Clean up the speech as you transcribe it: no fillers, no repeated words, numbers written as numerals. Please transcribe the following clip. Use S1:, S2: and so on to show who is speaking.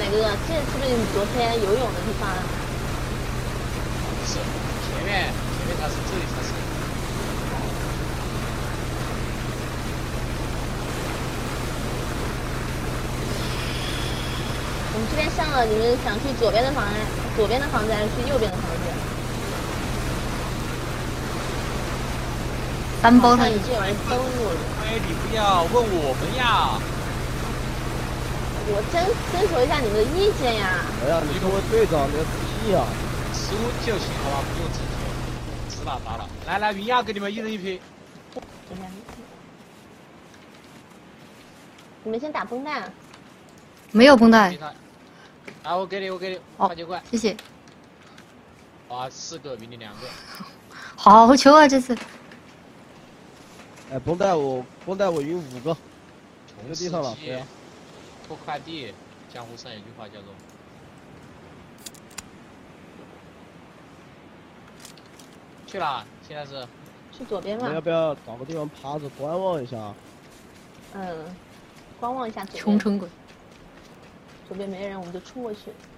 S1: 哪个？这是不是你昨天游泳的地方？
S2: 是，前面才是，这里才是。
S1: 我们这边上了，你们想去左边的房子还是去右边的房子？
S3: 三包他
S1: 已经有人登录了。
S2: 哎，你不要问我们呀！
S1: 我征求一下你们的意见呀。
S4: 哎呀，你作为队长，你要仔细呀。
S2: 15就行，好吧，不用直接，直打打了。来，云亚给你们一人一瓶。
S1: 你们先打绷带。
S3: 没有绷带。
S2: 啊，我给你
S3: 哦，
S2: 2000块，
S3: 谢谢。
S2: 哇，4个比你2个。
S3: 好球啊，这次。
S4: 哎，绷带我晕5个。
S2: 从
S4: 地上了，对啊。
S2: 拖快递，江湖上有句话叫做。去了，现在是。
S1: 去左边吗？
S4: 我们要不要找个地方趴着观望一下？
S1: 观望一下左边。
S3: 穷城鬼。
S1: 左边没人，我们就冲过去。